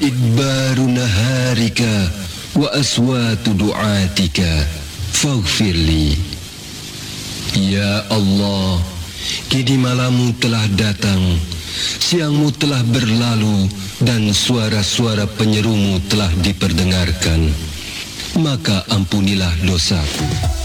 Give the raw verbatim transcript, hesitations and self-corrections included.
idbaru naharika wa aswatu du'atika faghfirli. Ya Allah, kini malammu telah datang, siangmu telah berlalu, dan suara-suara penyerumu telah diperdengarkan. Maka ampunilah dosaku.